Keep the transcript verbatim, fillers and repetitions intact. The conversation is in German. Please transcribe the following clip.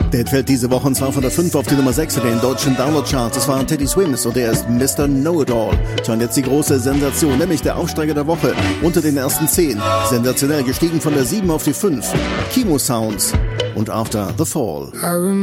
Der fällt diese Woche und zwar von der fünf auf die Nummer sechs in den deutschen Download-Charts. Das war Teddy Swims und er ist Mister Know-It-All. Tja, und jetzt die große Sensation, nämlich der Aufsteiger der Woche unter den ersten zehn. Sensationell gestiegen von der sieben auf die fünf. Chemo Sounds und After the Fall.